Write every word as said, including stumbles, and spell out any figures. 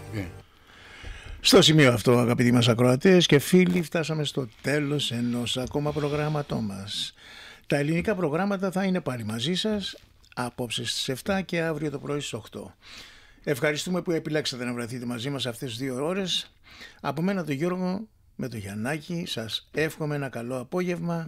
Στο σημείο αυτό, αγαπητοί μας ακροατές και φίλοι, φτάσαμε στο τέλος ενός ακόμα προγράμματό μας. Τα ελληνικά προγράμματα θα είναι πάλι μαζί σας απόψε στις επτά και αύριο το πρωί στις οκτώ. Ευχαριστούμε που επιλέξατε να βρεθείτε μαζί μας αυτές τις δύο ώρες. Από μένα τον Γιώργο με τον Γιαννάκη σας εύχομαι ένα καλό απόγευμα